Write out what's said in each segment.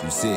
Tu sais.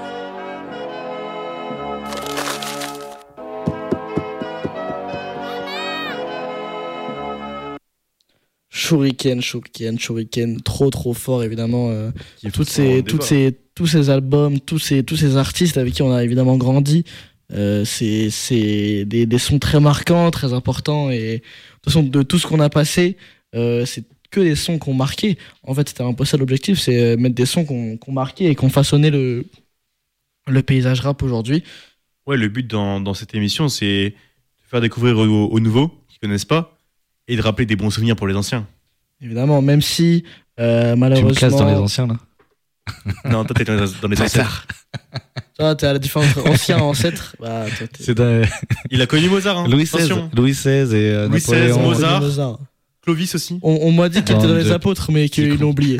Shuriken, trop fort évidemment. Tous ces albums, tous ces artistes avec qui on a évidemment grandi, c'est des sons très marquants, très importants, et de toute façon de tout ce qu'on a passé, c'est que des sons qu'on marqué. En fait, c'était un peu ça l'objectif, c'est mettre des sons qu'on marqué et qu'on façonnait le paysage rap aujourd'hui. Ouais, le but dans cette émission, c'est de faire découvrir aux nouveaux qui connaissent pas et de rappeler des bons souvenirs pour les anciens. Évidemment, même si malheureusement. Tu me classes dans les anciens là. Non, toi t'es dans les ancêtres. Toi, t'es à la différence entre ancien et ancêtre. Bah, Il a connu Mozart. Hein. Louis XVI et Napoléon. Mozart. Clovis aussi. On m'a dit qu'il était dans les apôtres, mais qu'ils l'ont oublié.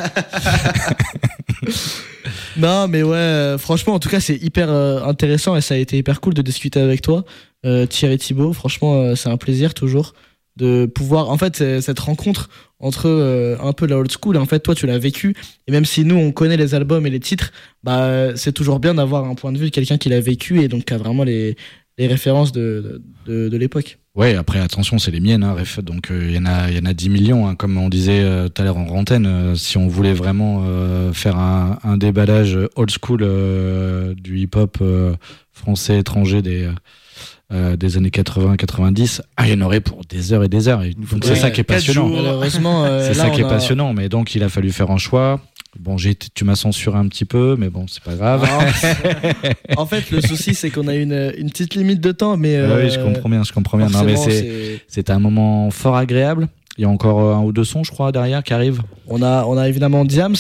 Non, mais ouais, franchement, en tout cas, c'est hyper intéressant et ça a été hyper cool de discuter avec toi, Thierry Thibault. Franchement, c'est un plaisir toujours de pouvoir, en fait, cette rencontre entre un peu la old school, et en fait, toi, tu l'as vécu. Et même si nous, on connaît les albums et les titres, bah, c'est toujours bien d'avoir un point de vue de quelqu'un qui l'a vécu et donc qui a vraiment les références de l'époque. Ouais, après attention, c'est les miennes, hein, ref. Donc il y en a 10 millions, hein, comme on disait tout à l'heure en antenne. Si on voulait vraiment faire un déballage old school du hip-hop français étranger des années 80-90, il y en aurait pour des heures et des heures. Et donc c'est ça qui est passionnant. Malheureusement, c'est ça qui est passionnant. Mais donc il a fallu faire un choix. Bon, tu m'as censuré un petit peu, mais bon, c'est pas grave. En fait, le souci, c'est qu'on a une petite limite de temps, mais oui, je comprends bien. Non, mais c'est un moment fort agréable. Il y a encore un ou deux sons, je crois, derrière qui arrivent. On a évidemment Diams,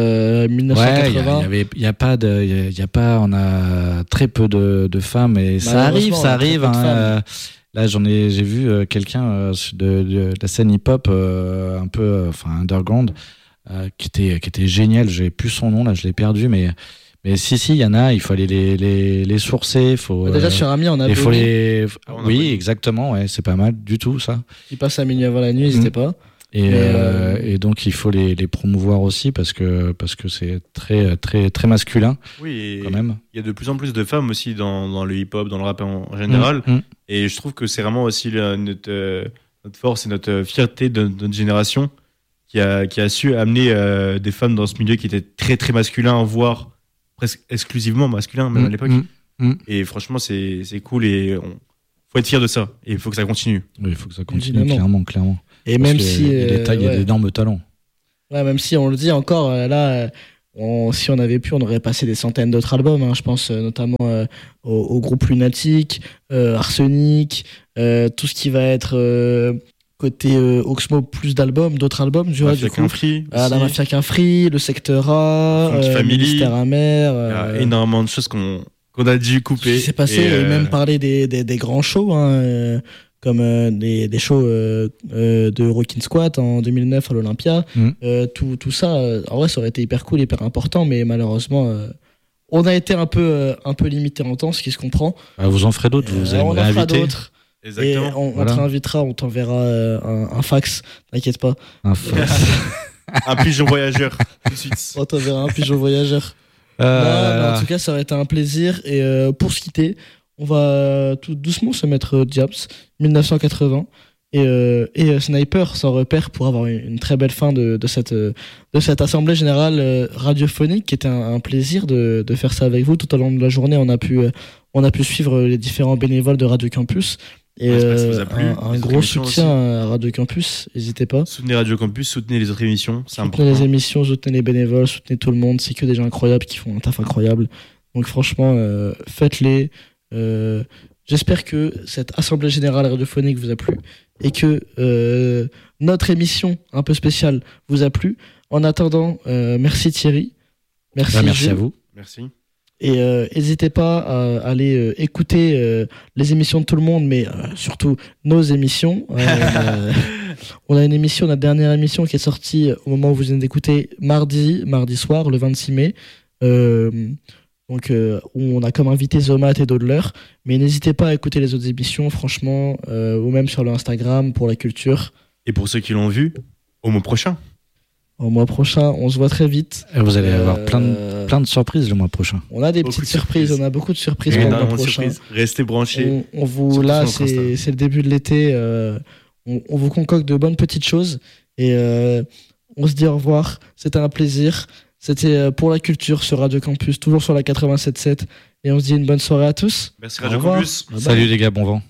1980. Ouais, on a très peu de femmes, et ça arrive. Hein, là, j'ai vu quelqu'un de la scène hip-hop un peu, underground. Qui était génial. J'ai plus son nom là, je l'ai perdu, mais si il y en a, il faut aller les sourcer, déjà sur Ami on a oui, exactement, ouais, c'est pas mal du tout ça. Ils passent à minuit avant la nuit, n'hésitez pas. Et donc il faut les promouvoir aussi parce que c'est très très très masculin. Oui, quand même. Il y a de plus en plus de femmes aussi dans le hip-hop, dans le rap en général, et je trouve que c'est vraiment aussi notre force et notre fierté de notre génération. Qui a su amener des femmes dans ce milieu qui était très très masculin, voire presque exclusivement masculin même à l'époque. Et franchement c'est cool et faut être fier de ça et il faut que ça continue. Oui, il faut que ça continue, clairement. Et parce même si il y a d'énormes talents. Ouais, même si on le dit encore là, si on avait pu, on aurait passé des centaines d'autres albums. Hein, je pense notamment au groupe Lunatic, Arsenic, tout ce qui va être côté Oxmo, plus d'albums, d'autres albums, tu vois, du coup. La Mafia qu'un Free, le Secteur A, le Mystère Amer. Il y a énormément de choses qu'on a dû couper. Qui s'est passé, et même parler des grands shows, hein, comme des shows de Rockin' Squat en 2009 à l'Olympia. Tout ça, en vrai, ça aurait été hyper cool, hyper important, mais malheureusement, on a été un peu limité en temps, ce qui se comprend. Vous en ferez d'autres, vous allez me réinviter. Exactement. Et on te réinvitera, on t'enverra un fax, t'inquiète pas. Un fax. Un pigeon voyageur, tout de suite. On t'enverra un pigeon voyageur. Non, en tout cas, ça aurait été un plaisir. Et pour se quitter, on va tout doucement se mettre Diams, 1980. Et Sniper sans repère pour avoir une très belle fin de cette assemblée générale radiophonique qui était un plaisir de faire ça avec vous. Tout au long de la journée, on a pu suivre les différents bénévoles de Radio Campus. Et un gros soutien aussi à Radio Campus, n'hésitez pas. Soutenez Radio Campus, soutenez les autres émissions, c'est important. Soutenez les émissions, soutenez les bénévoles, soutenez tout le monde, c'est que des gens incroyables qui font un taf incroyable. Donc franchement, faites-les. J'espère que cette assemblée générale radiophonique vous a plu et que notre émission un peu spéciale vous a plu. En attendant, merci Thierry. Merci à vous. Merci. Et n'hésitez pas à aller écouter les émissions de tout le monde, mais surtout nos émissions. On a une émission, notre dernière émission qui est sortie au moment où vous venez d'écouter mardi soir, le 26 mai. Donc où on a comme invité Zomat et Dodler. Mais n'hésitez pas à écouter les autres émissions, franchement, ou même sur le Instagram pour la culture. Et pour ceux qui l'ont vu, au mois prochain. Au mois prochain, on se voit très vite. Et vous allez avoir plein plein de surprises le mois prochain. On a des petites surprises, on a beaucoup de surprises pour le mois prochain. Restez branchés. Là, c'est le début de l'été. On vous concocte de bonnes petites choses et on se dit au revoir. C'était un plaisir. C'était pour la culture sur Radio Campus, toujours sur la 87.7. Et on se dit une bonne soirée à tous. Merci Radio Campus. Salut les gars, bon vent.